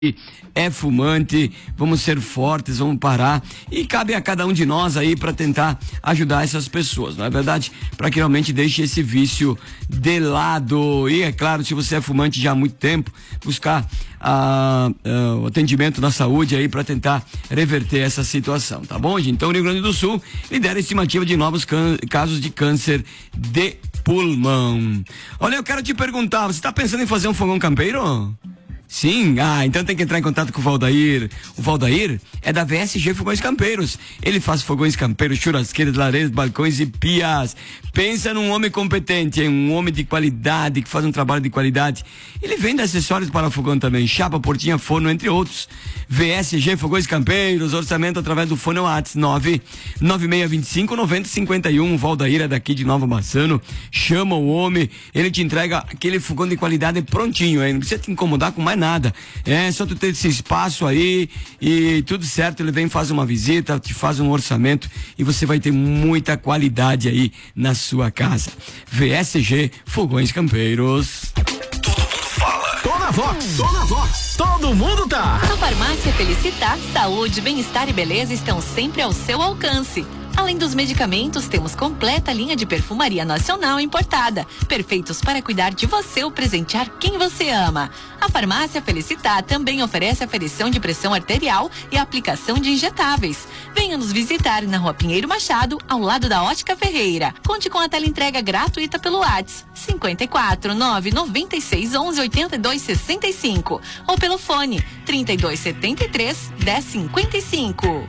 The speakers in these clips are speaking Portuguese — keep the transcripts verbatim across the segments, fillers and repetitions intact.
é fumante, vamos ser fortes, vamos parar, e cabe a cada um de nós aí para tentar ajudar essas pessoas, não é verdade? Para que realmente deixe esse vício de lado. E é claro, se você é fumante já há muito tempo, buscar ah, ah, o atendimento na saúde aí para tentar reverter essa situação, tá bom, gente? Então o Rio Grande do Sul lidera a estimativa de novos casos de câncer de pulmão. Olha, eu quero te perguntar, você está pensando em fazer um fogão campeiro? Sim, ah, então tem que entrar em contato com o Valdair. O Valdair é da V S G Fogões Campeiros. Ele faz fogões campeiros, churrasqueiras, lareiras, balcões e pias. Pensa num homem competente, hein? Um homem de qualidade, que faz um trabalho de qualidade. Ele vende acessórios para fogão também, chapa, portinha, forno, entre outros. V S G Fogões Campeiros, orçamento através do fone WhatsApp nove nove seis dois cinco nove zero cinco um. O Valdair é daqui de Nova Bassano. Chama o homem, ele te entrega aquele fogão de qualidade prontinho, hein? Não precisa te incomodar com mais nada, é só tu ter esse espaço aí e tudo certo, ele vem, faz uma visita, te faz um orçamento e você vai ter muita qualidade aí na sua casa. V S G Fogões Campeiros. Todo mundo fala. Tô na Vox, tô na Vox. Todo mundo tá. A Farmácia Felicitar, saúde, bem-estar e beleza estão sempre ao seu alcance. Além dos medicamentos, temos completa linha de perfumaria nacional importada, perfeitos para cuidar de você ou presentear quem você ama. A Farmácia Felicitar também oferece aferição de pressão arterial e aplicação de injetáveis. Venha nos visitar na Rua Pinheiro Machado, ao lado da Ótica Ferreira. Conte com a teleentrega gratuita pelo WhatsApp cinco quatro nove nove seis onze oito dois seis cinco ou pelo fone trinta e dois setenta e três dez cinquenta e cinco.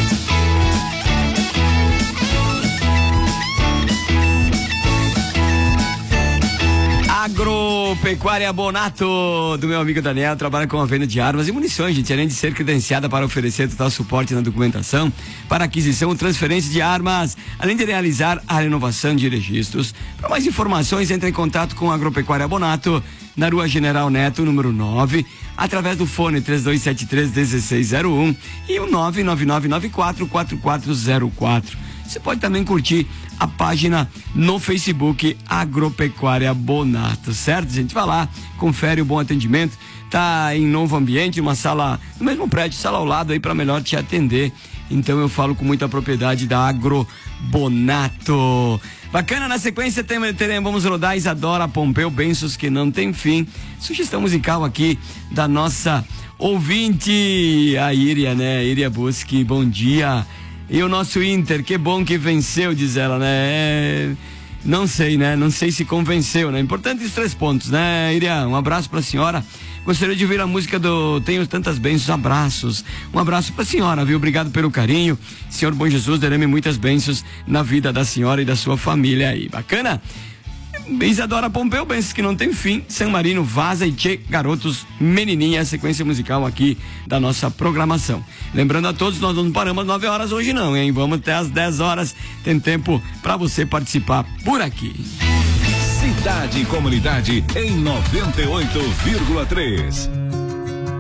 Agropecuária Bonato, do meu amigo Daniel, trabalha com a venda de armas e munições, gente, além de ser credenciada para oferecer total suporte na documentação para aquisição e transferência de armas, além de realizar a renovação de registros. Para mais informações, entre em contato com a Agropecuária Bonato, na Rua General Neto, número nove, através do fone três dois sete três um seis zero um e o nove nove nove nove quatro quatro quatro zero quatro. Você pode também curtir a página no Facebook Agropecuária Bonato, certo, gente? Vai lá, confere o bom atendimento. Tá em novo ambiente, uma sala no mesmo prédio, sala ao lado aí para melhor te atender. Então eu falo com muita propriedade da Agro Bonato. Bacana, na sequência tem, teremos, vamos rodar Isadora Pompeu, Bênçãos que não tem fim. Sugestão musical aqui da nossa ouvinte, a Iria, né? Iria Busque, bom dia. E o nosso Inter, que bom que venceu, diz ela, né? É, não sei, né? Não sei se convenceu, né? Importante os três pontos, né, Iria? Um abraço pra senhora. Gostaria de ouvir a música do Tenho Tantas Bênçãos, abraços. Um abraço pra senhora, viu? Obrigado pelo carinho. Senhor Bom Jesus, derrame muitas bênçãos na vida da senhora e da sua família aí. Bacana? Isadora Pompeu, Bênçãos que não tem fim. San Marino, Vaza e Tchê, Garotos, Menininha, sequência musical aqui da nossa programação. Lembrando a todos, nós não paramos às nove horas hoje não, hein? Vamos até às dez horas, tem tempo para você participar por aqui. Cidade e Comunidade em noventa e oito vírgula três.